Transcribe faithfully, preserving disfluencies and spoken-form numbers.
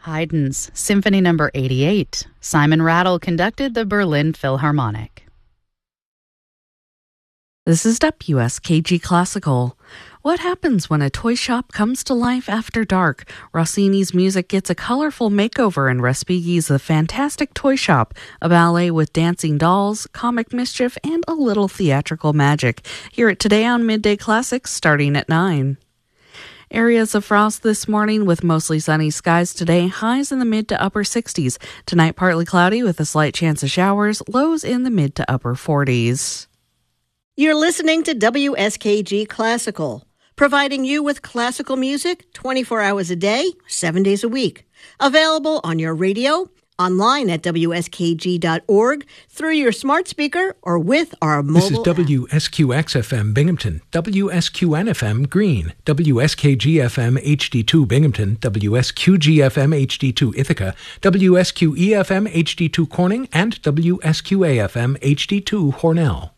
Haydn's Symphony Number eighty-eight. Simon Rattle conducted the Berlin Philharmonic. This is W S K G Classical. What happens when a toy shop comes to life after dark? Rossini's music gets a colorful makeover in Respighi's The Fantastic Toy Shop, a ballet with dancing dolls, comic mischief, and a little theatrical magic. Hear it today on Midday Classics, starting at nine. Areas of frost this morning with mostly sunny skies today, highs in the mid to upper sixties. Tonight, partly cloudy with a slight chance of showers, lows in the mid to upper forties. You're listening to W S K G Classical, providing you with classical music twenty-four hours a day, seven days a week. Available on your radio, online at W S K G dot org, through your smart speaker, or with our mobile This is W S Q X F M Binghamton, W S Q N F M Green, W S K G F M H D two Binghamton, W S Q G F M H D two Ithaca, W S Q E F M H D two Corning, and W S Q A F M H D two Hornell.